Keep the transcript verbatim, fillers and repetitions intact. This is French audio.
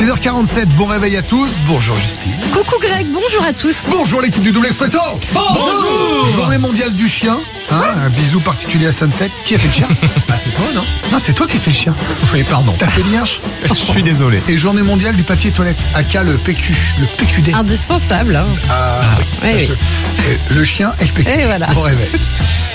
six heures quarante-sept, bon réveil à tous. Bonjour Justine. Coucou Greg, bonjour à tous. Bonjour l'équipe du Double Expresso. Bonjour. Journée mondiale du chien. Hein, un bisou particulier à Sunset. Qui a fait le chien? Ah, c'est toi, non? Non, c'est toi qui as fait le chien. Oui, pardon. T'as fait le lien? Je suis désolé. Et journée mondiale du papier toilette. Aka le P Q, le P Q D. Indispensable. Hein. Ah, oui, oui. Le chien et le P Q. Et voilà. Bon réveil.